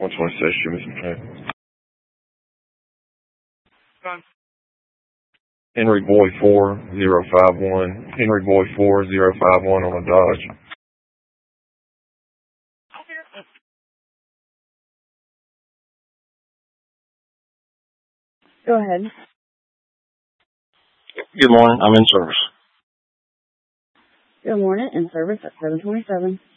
126, shoot me some traffic. Henry Boy 4051. Henry Boy 4051 on a Dodge. Go ahead. Good morning. I'm in service. Good morning. In service at 727.